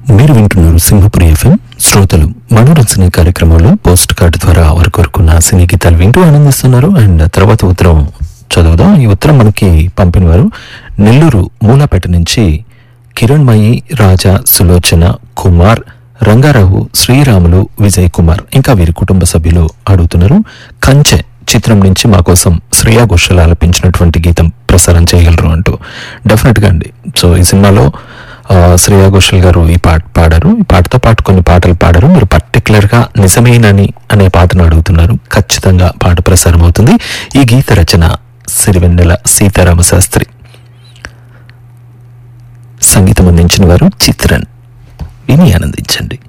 మీరు వింటున్నారు సింహపురి ఎఫ్ఎం. శ్రోతలు మనోరంజన కార్యక్రమంలో పోస్ట్ కార్డు ద్వారా వారు కోరుకున్న సినీ గీతాలు వింటూ ఆనందిస్తున్నారు. అండ్ తర్వాత ఉత్తరం చదువుదాం. ఈ ఉత్తరం మనకి పంపిన వారు నెల్లూరు మూలాపేట నుంచి కిరణ్మయి, రాజా, సులోచన, కుమార్, రంగారావు, శ్రీరాములు, విజయ్ కుమార్ ఇంకా వీరి కుటుంబ సభ్యులు అడుగుతున్నారు. కంచె చిత్రం నుంచి మా కోసం శ్రేయా ఘోషాల్ ఆలపించినటువంటి గీతం ప్రసారం చేయగలరు అంటూ. డెఫినెట్గా అండి. సో ఈ సినిమాలో శ్రేయా ఘోషాల్ గారు ఈ పాట పాడారు. ఈ పాటతో పాటు కొన్ని పాటలు పాడారు. మీరు పర్టికులర్గా నిజమేనని అనే పాటను అడుగుతున్నారు. ఖచ్చితంగా పాట ప్రసారం అవుతుంది. ఈ గీత రచన సిరివెన్నెల సీతారామ శాస్త్రి, సంగీతం అందించిన వారు చిత్రన్. విని ఆనందించండి.